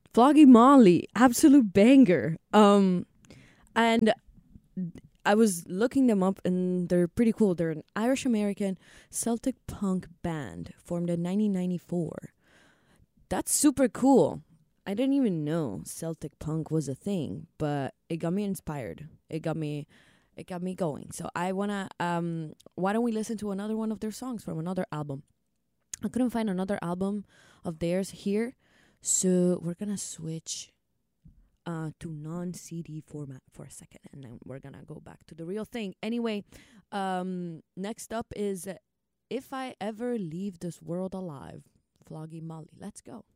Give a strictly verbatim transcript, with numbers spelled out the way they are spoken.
Floggy Molly, absolute banger. Um, and I was looking them up, and they're pretty cool. They're an Irish American Celtic punk band formed in nineteen ninety-four. That's super cool. I didn't even know Celtic punk was a thing, but it got me inspired. It got me it got me going. So I wanna um why don't we listen to another one of their songs from another album? I couldn't find another album of theirs here, so we're gonna switch uh to non C D format for a second, and then we're gonna go back to the real thing. Anyway, um next up is If I Ever Leave This World Alive, Floggy Molly. Let's go.